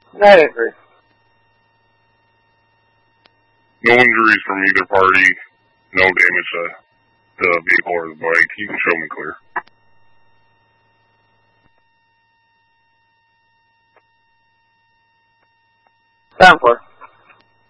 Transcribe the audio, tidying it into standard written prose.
I agree. No injuries from either party. No damage to the vehicle or the bike. You can show me clear. Sound for.